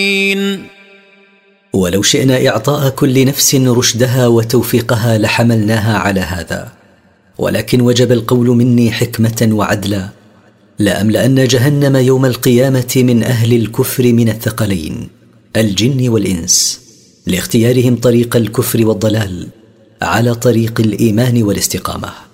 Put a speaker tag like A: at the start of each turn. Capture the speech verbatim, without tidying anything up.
A: ولو شئنا إعطاء كل نفس رشدها وتوفيقها لحملناها على هذا، ولكن وجب القول مني حكمة وعدلا: لأملأن جهنم يوم القيامة من أهل الكفر من الثقلين الجن والإنس، لاختيارهم طريق الكفر والضلال على طريق الإيمان والاستقامة.